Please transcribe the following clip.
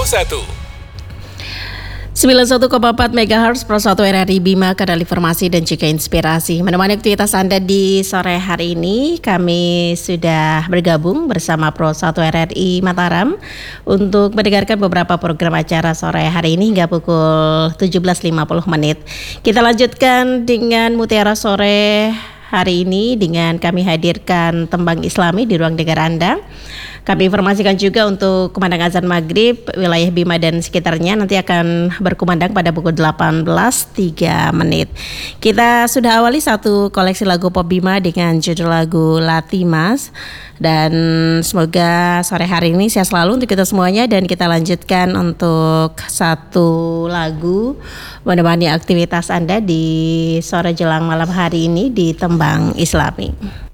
91,4 MHz Pro 1 RRI Bima, kanal informasi dan juga inspirasi. Menemani aktivitas Anda di sore hari ini, kami sudah bergabung bersama Pro 1 RRI Mataram untuk mendengarkan beberapa program acara sore hari ini hingga pukul 17.50 menit. Kita lanjutkan dengan Mutiara Sore hari ini dengan kami hadirkan tembang Islami di ruang dengar Anda. Kami informasikan juga untuk kumandang azan maghrib wilayah Bima dan sekitarnya nanti akan berkumandang pada pukul 18.03 menit. Kita sudah awali satu koleksi lagu pop Bima dengan judul lagu Latimas. Dan semoga sore hari ini sehat selalu untuk kita semuanya. Dan kita lanjutkan untuk satu lagu menemani aktivitas Anda di sore jelang malam hari ini di Tembang Islami.